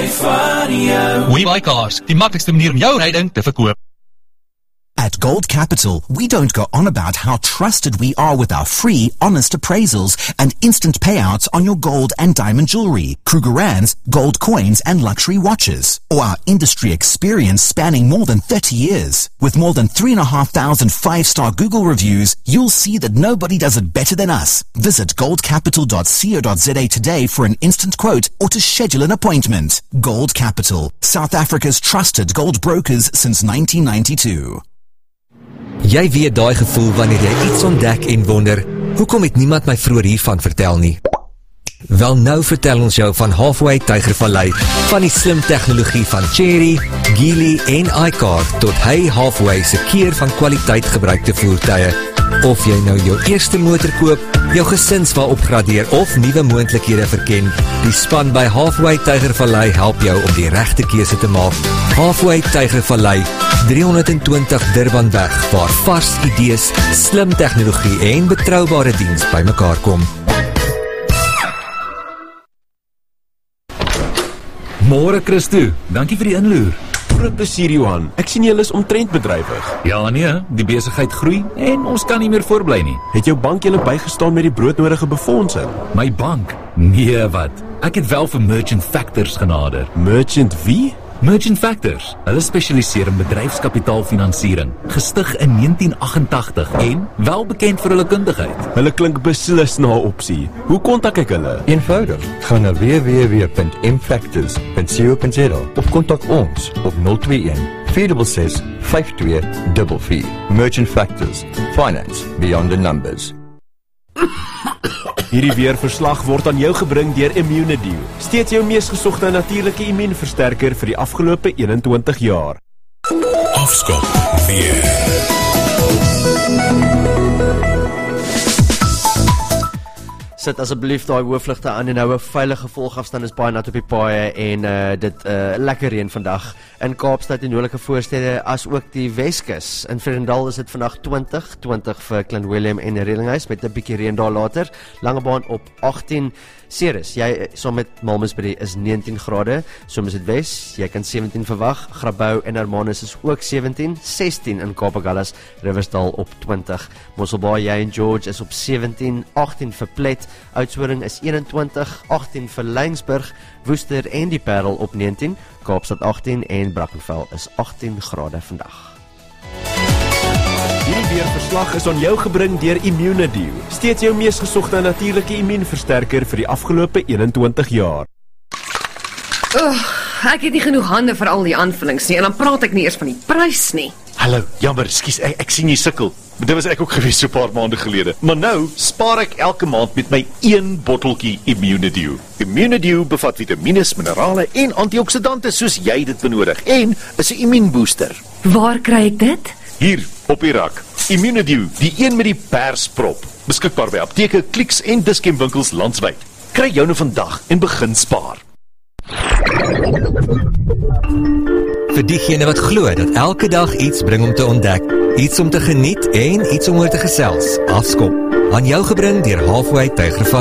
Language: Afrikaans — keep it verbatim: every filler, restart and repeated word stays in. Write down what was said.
van jou. WeBuyCars, die maklikste manier om jou ryding te verkoop. At Gold Capital, we don't go on about how trusted we are with our free, honest appraisals and instant payouts on your gold and diamond jewelry, Krugerrands, gold coins and luxury watches, or our industry experience spanning more than thirty years. With more than three and a half thousand five-star Google reviews, you'll see that nobody does it better than us. Visit gold capital dot co dot za today for an instant quote or to schedule an appointment. Gold Capital, South Africa's trusted gold brokers since nineteen ninety-two. Jy weet daai gevoel wanneer jy iets ontdek en wonder, hoekom het niemand my vroeër hiervan vertel nie? Wel nou vertel ons jou van Halfway Tygervallei, van die slim tegnologie van Chery, Geely en iCar tot hy Halfway se keer van kwaliteit gebruikte voertuie. Of jy nou jou eerste motor koop, jou gesinswa opgradeer of nuwe moontlikhede verken, die span by Halfway Tygervallei help jou om die regte keuse te maak. Halfway Tygervallei, driehonderdtwintig Durbanweg, waar vars idees, slim tegnologie en betroubare diens by mekaar kom. Môre Christo, dankie vir die inloer. Groot plesier Johan, ek sien julle is omtrent bedrywig. Ja nee, die besigheid groei en ons kan nie meer voorbly nie. Het jou bank julle bygestaan met die broodnodige befondsing? My bank? Nee wat, ek het wel vir Merchant Factors genader. Merchant wie? Merchant Factors, hulle spesialiseer in bedryfskapitaalfinansiering, gestig in negentien agt-en-tagtig en wel bekend vir hulle kundigheid. Hulle klink beslis na 'n opsie. Hoe kontak ek hulle? Eenvoudig, gaan na w w w punt m factors punt co punt za of kontak ons op nul twee een, vier ses ses, vyf twee vier vier. Merchant Factors, finance beyond the numbers. Hierdie weerverslag word aan jou gebring deur Immunedew, steeds jou mees gesogte natuurlike immuunversterker vir die afgelope eenentwintig jaar. Afskop weer. Sit asseblief daai hoofligte aan en hou 'n veilige volgafstand, is baie nat op die paaie en uh, dit uh, lekker reën vandag in Kaapstad en noordelike voorstede as ook die Weskus. In Vredendal is dit vandag twintig, twintig vir Clint William en Reelinghuis met 'n bietjie reën daar later. Langebaan op agttien. Ceres, jy saam met Malmesbury is negentien grade, soms dit Wes, jy kan sewentien verwag. Grabouw en Hermanus is ook sewentien, sestien in Kapagallas, Riversdal op twintig. Mosselbaai, jy en George is op sewentien, agttien vir Plet, Oudtshoorn is eenentwintig, agttien vir Laingsburg, Woester en die Parel op negentien, Kaapstad agttien en Brackenfell is agttien grade vandag. Hierdie weerverslag is aan jou gebring deur Immunedew, steeds jou mees gesogte natuurlike immuunversterker vir die afgelope eenentwintig jaar. Oh, ek het nie genoeg hande vir al die aanvullings nie, en dan praat ek nie eers van die prys nie. Hallo, jammer, skus, ek, ek sien jy sukkel. Dit was ek ook gewees so 'n paar maande gelede. Maar nou spaar ek elke maand met my een botteltjie Immunedew. Immunedew bevat vitamiene, minerale en antioksidante soos jy dit benodig en is 'n immuunbooster. Waar kry ek dit? Hier, op die rak. Immunedew, die een met die persprop. Beskikbaar by apteke, Clicks en Dischem winkels landwyd. Kry joune vandag en begin spaar. Vir diegene wat glo dat elke dag iets bring om te ontdek, iets om te geniet en iets om oor te gesels, Afskop. Aan jou gebring deur Halfway Tygervallei.